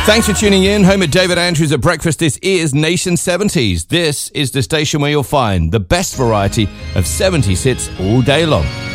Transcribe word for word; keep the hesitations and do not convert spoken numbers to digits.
Thanks for tuning in. Home at David Andrews at breakfast. This is Nation seventies. This is the station where you'll find the best variety of seventies hits all day long.